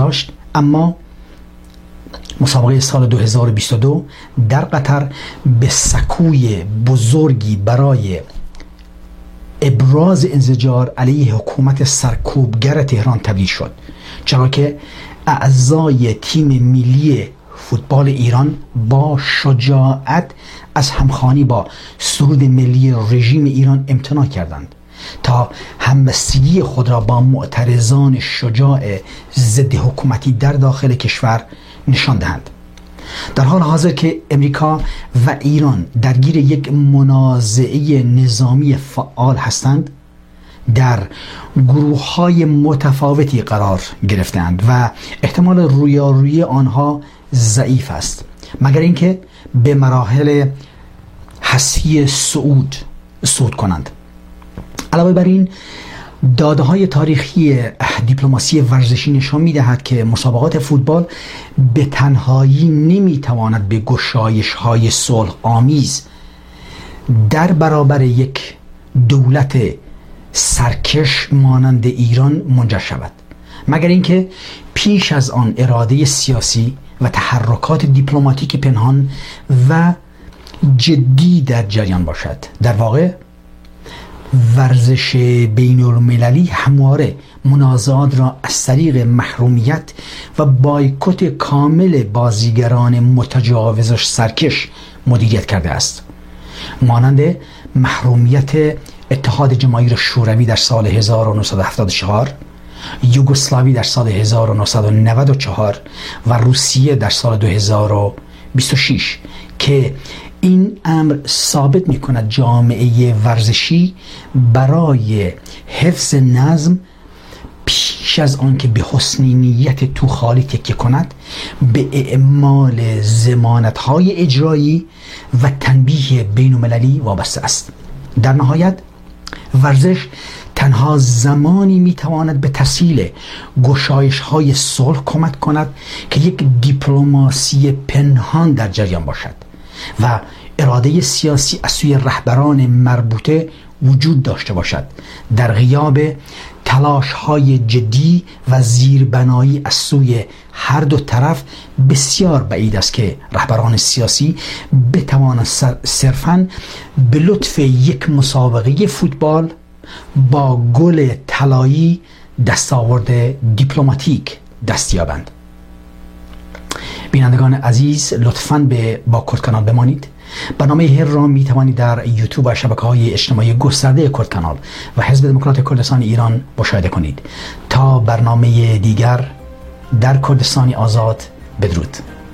داشت، اما مسابقه سال 2022 در قطر به سکوی بزرگی برای ابراز انزجار علیه حکومت سرکوبگر تهران تبدیل شد، چرا که اعضای تیم ملی فوتبال ایران با شجاعت از همخوانی با سرود ملی رژیم ایران امتناع کردند تا همبستگی خود را با معترضان شجاع ضد حکومتی در داخل کشور نشان دهند. در حال حاضر که امریکا و ایران درگیر یک منازعه نظامی فعال هستند، در گروه‌های متفاوتی قرار گرفتند و احتمال رویارویی آنها ضعیف است، مگر اینکه به مراحل حسی صعود کنند. علاوه بر این، داده‌های تاریخی دیپلماسی ورزشی نشان می‌دهد که مسابقات فوتبال به تنهایی نمی‌تواند به گشایش‌های صلح آمیز در برابر یک دولت سرکش مانند ایران منجر شود، مگر اینکه پیش از آن اراده سیاسی و تحرکات دیپلماتیک پنهان و جدی در جریان باشد. در واقع ورزش بین المللی همواره منازعات را از طریق محرومیت و بایکوت کامل بازیگران متجاوز و سرکش مدیریت کرده است، مانند محرومیت اتحاد جماهیر شوروی در سال 1974، یوگسلاوی در سال 1994 و روسیه در سال 2026 که این امر ثابت می کند جامعه ورزشی برای حفظ نظم پیش از آن که به حسن نیت تو خالی تکیه کند به اعمال ضمانت‌های اجرایی و تنبیه بین‌المللی وابسته است. در نهایت ورزش تنها زمانی میتواند به تسهیل گشایش‌های صلح کمک کند که یک دیپلماسی پنهان در جریان باشد و اراده سیاسی از سوی رهبران مربوطه وجود داشته باشد. در غیاب تلاش‌های جدی و زیربنایی از سوی هر دو طرف بسیار بعید است که رهبران سیاسی بتوانند صرفاً به لطف یک مسابقه فوتبال با گل طلایی دستاورد دیپلماتیک دست یابند. بینندگان عزیز، لطفاً با کرد کانال بمانید. برنامه هر را می توانید در یوتیوب و شبکه‌های اجتماعی گسترده کرد کانال و حزب دموکرات کردستان ایران مشاهده کنید. تا برنامه دیگر، در کردستان آزاد، بدرود.